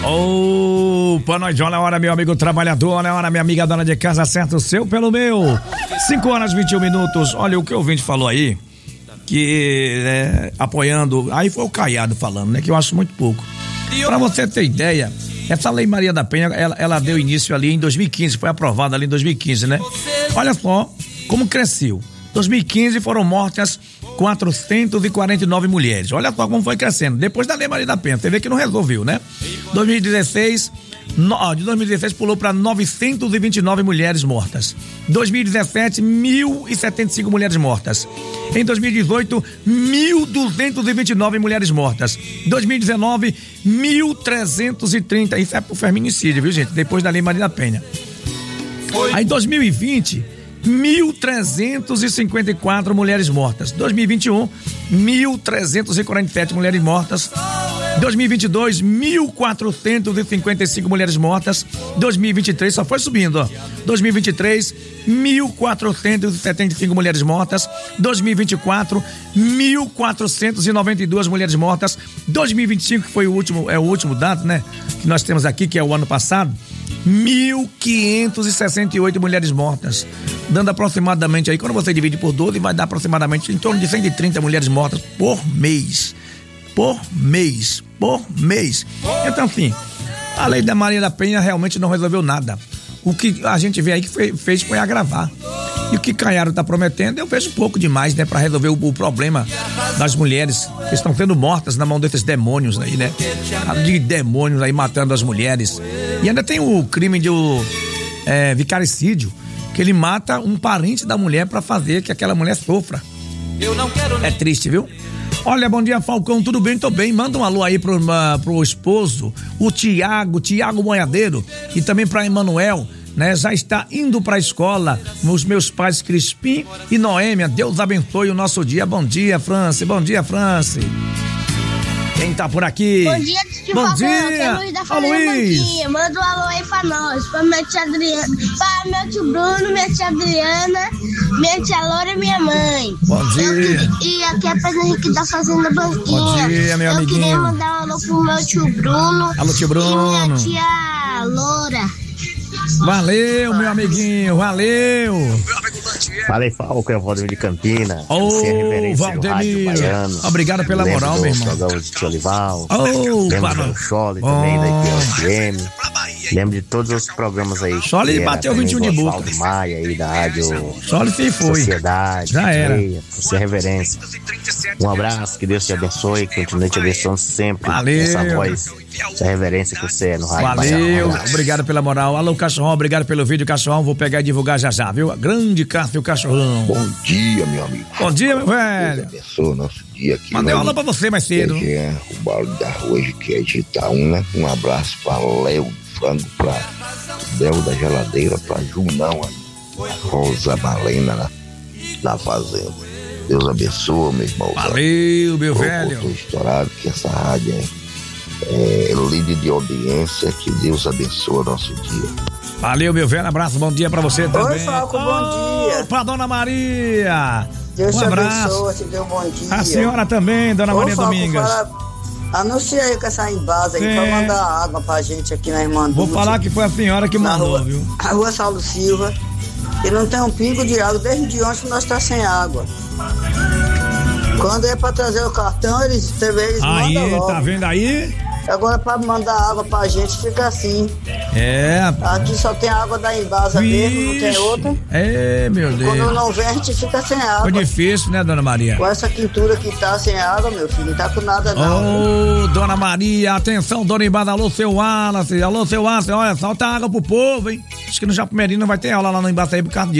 Opa, nós, olha a hora, meu amigo trabalhador, olha a hora, minha amiga dona de casa, acerta o seu pelo meu. 5h21. Olha o que o ouvinte falou aí, que apoiando, aí foi o Caiado falando, né, que eu acho muito pouco. Pra você ter ideia, essa Lei Maria da Penha, ela deu início ali em 2015, foi aprovada ali em 2015, né? Olha só como cresceu. 2015 foram mortas 449 mulheres. Olha só como foi crescendo. Depois da Lei Maria da Penha, você vê que não resolveu, né? 2016 pulou para 929 mulheres mortas. 2017, 1.075 mulheres mortas. Em 2018, 1.229 mulheres mortas. 2019, 1.330. Isso é pro feminicídio, viu, gente? Depois da Lei Maria da Penha. Aí, 2020, 1.354 mulheres mortas. 2021, 1.347 mulheres mortas. 2022, 1.455 mulheres mortas. 2023 só foi subindo, ó. 2023, 1.475 mulheres mortas. 2024, 1.492 mulheres mortas. 2025, que foi o último dado, né, que nós temos aqui, que é o ano passado, 1.568 mulheres mortas, dando aproximadamente aí, quando você divide por 12, vai dar aproximadamente em torno de 130 mulheres mortas por mês. Então, assim, a Lei da Maria da Penha realmente não resolveu nada. O que a gente vê aí que fez foi agravar. E o que Caiado tá prometendo, eu vejo pouco demais, né, pra resolver o problema das mulheres que estão sendo mortas na mão desses demônios aí, né? De demônios aí matando as mulheres. E ainda tem o crime de vicaricídio, que ele mata um parente da mulher pra fazer que aquela mulher sofra. É triste, viu? Olha, bom dia, Falcão, tudo bem? Tô bem. Manda um alô aí pro esposo, o Tiago Boiadeiro, e também pra Emanuel, né? Já está indo pra escola, os meus pais Crispim e Noêmia. Deus abençoe o nosso dia. Bom dia, Franci. Bom dia, Franci. Quem tá por aqui? Bom dia, Bom dia. Luiz da Luiz. Manda um alô aí pra nós, pra minha tia Adriana, pra meu tio Bruno, minha tia Adriana, minha tia Laura e minha mãe. Bom dia. E aqui é Pedro Henrique da Fazenda Banquinha. Bom dia, meu amiguinho. Eu queria mandar um alô pro meu tio Bruno. Alô, tio Bruno. E minha tia Laura. Valeu, meu amiguinho, valeu. Fala aí, Falco, é o Valdemir de Campina. Ô, Valdemir, obrigado pela moral, meu irmão. Lembro do Tio Olival, lembro do Chole também, da IPFM. Lembro de todos os programas aí. Chole bateu 21 de boca. Osvaldo Maia aí, da rádio Chole se foi. Sociedade. Já era. Sem reverência. Um abraço, que Deus te abençoe, continue te abençoando sempre. Valeu. Essa voz, essa reverência que você é no rádio. Valeu, obrigado pela moral. Alô, Cachorrão, obrigado pelo vídeo, Cachorrão. Vou pegar e divulgar já, viu? Grande Cássio Cachorrão. Bom dia, meu amigo. Bom dia, meu velho. Deus abençoe o nosso dia aqui. Mandei uma aula pra você mais cedo. É o balde da rua que é de Itaú, né? Um abraço pra Léo Frango, pra Del da Geladeira, pra Junão, a Rosa Malena na fazenda. Deus abençoe, meu irmão. Valeu, meu velho. Tô estourado que essa rádio é líder de audiência. Que Deus abençoe o nosso dia. Valeu, meu velho. Abraço, bom dia pra você também. Oi, Falco, bom dia. Pra Dona Maria. Deus te abraço. abençoe, te dê um bom dia. A senhora também, Dona Maria Falco, Domingas. Anuncia aí com essa embasa aí pra mandar água pra gente aqui na Irmã Vou falar que foi a senhora que mandou, rua, viu? A rua Saulo Silva. E não tem um pingo de água desde ontem que nós tá sem água. Quando é pra trazer o cartão, eles aí, mandam logo. Tá vendo aí? Agora pra mandar água pra gente fica assim. Aqui só tem água da embasa mesmo, não tem outra. Meu Deus. Quando não vem, a gente fica sem água. Foi difícil, né, Dona Maria? Com essa quintura que tá sem água, meu filho, não tá com nada não. Ô, Dona Maria, atenção, Dona Embada, alô, seu Wallace, olha, solta água pro povo, hein? Acho que no Japumerino vai ter aula lá no Embaçaí por causa disso.